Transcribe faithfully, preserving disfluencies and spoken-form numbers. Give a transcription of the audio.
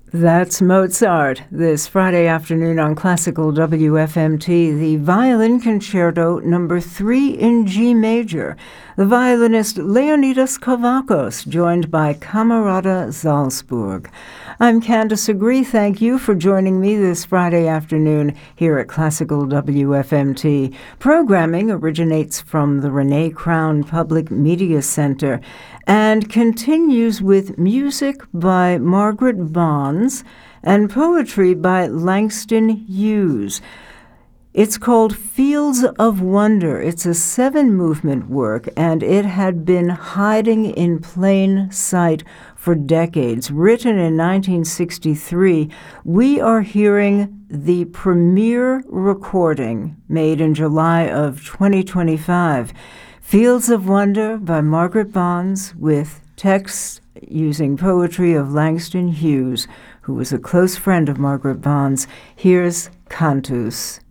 That's Mozart, this Friday afternoon on Classical W F M T, the Violin Concerto number three in G major. The violinist Leonidas Kavakos, joined by Camerata Salzburg. I'm Candace Agree. Thank you for joining me this Friday afternoon here at Classical W F M T. Programming originates from the Renee Crown Public Media Center and continues with music by Margaret Bonds and poetry by Langston Hughes. It's called Fields of Wonder. It's a seven-movement work, and it had been hiding in plain sight for decades. Written in nineteen sixty-three, we are hearing the premiere recording made in July of twenty twenty-five. Fields of Wonder by Margaret Bonds, with text using poetry of Langston Hughes, who was a close friend of Margaret Bonds. Here's Cantus.